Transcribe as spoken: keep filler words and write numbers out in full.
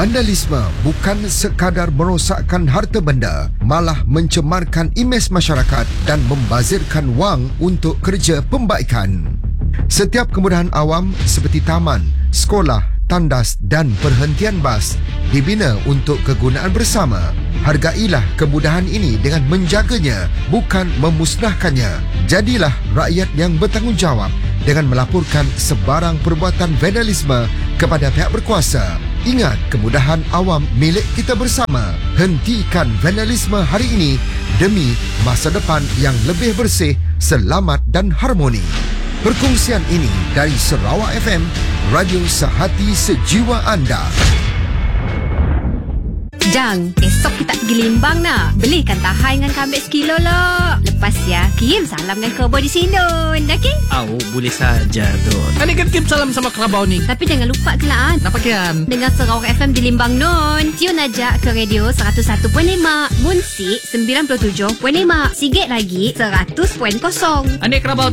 Vandalisme bukan sekadar merosakkan harta benda, malah mencemarkan imej masyarakat dan membazirkan wang untuk kerja pembaikan. Setiap kemudahan awam seperti taman, sekolah, tandas dan perhentian bas dibina untuk kegunaan bersama. Hargailah kemudahan ini dengan menjaganya, bukan memusnahkannya. Jadilah rakyat yang bertanggungjawab dengan melaporkan sebarang perbuatan vandalisme kepada pihak berkuasa. Ingat, kemudahan awam milik kita bersama. Hentikan vandalisme hari ini demi masa depan yang lebih bersih, selamat dan harmoni. Perkongsian ini dari Sarawak F M, radio sehati sejiwa anda. Jang, esok kita pergi Limbang nak. Belikan tahai dengan kambing sekilo lo. Lepas ya, kirim salam dengan kerabat di sini, okey? Oh, boleh saja, Don. Ani kan kirim salam sama kerabat ni. Tapi jangan lupa kelaan. Nak pakian. Dengan Sarawak F M di Limbang, non. Tune ajak ke radio seratus satu perpuluhan lima. Munsik sembilan puluh tujuh perpuluhan lima. Sigit lagi seratus perpuluhan kosong. Ani kerabat